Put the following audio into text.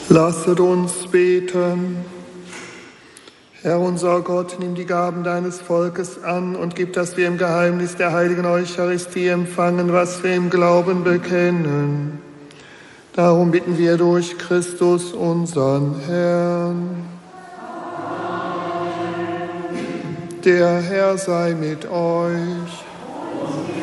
Lasset uns beten. Herr unser Gott, nimm die Gaben deines Volkes an und gib, dass wir im Geheimnis der heiligen Eucharistie empfangen, was wir im Glauben bekennen. Darum bitten wir durch Christus, unseren Herrn. Der Herr sei mit euch.